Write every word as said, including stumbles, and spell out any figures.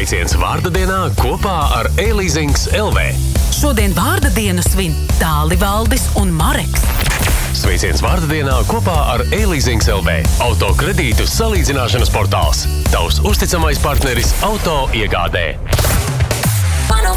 Sveiciens vārda dienā kopā ar e-leasings L V. Šodien vārda dienu svin Tāli Valdis un Mareks. Sveiciens vārda dienā kopā ar e-leasings L V. Autokredītu salīdzināšanas portāls. Tavs uzticamais partneris auto iegādē.